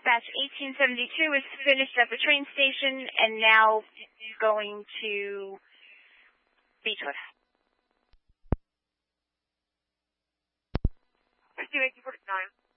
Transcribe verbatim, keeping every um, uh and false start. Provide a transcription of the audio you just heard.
dispatch eighteen seventy-two is finished at the train station and now going to Beechwood. eighteen forty-nine.